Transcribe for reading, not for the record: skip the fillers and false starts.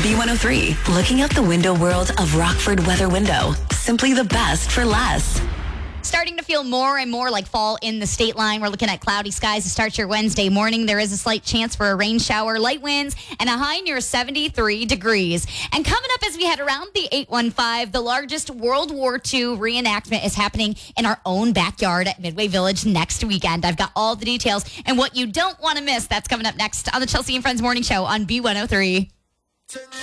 B103, looking out the window world of Rockford Weather Window. Simply the best for less. Starting to feel more and more like fall in the state line. We're looking at cloudy skies to start your Wednesday morning. There is a slight chance for a rain shower, light winds, and a high near 73 degrees. And coming up as we head around the 815, the largest World War II reenactment is happening in our own backyard at Midway Village next weekend. I've got all the details and what you don't want to miss. That's coming up next on the Chelsea and Friends Morning Show on B103.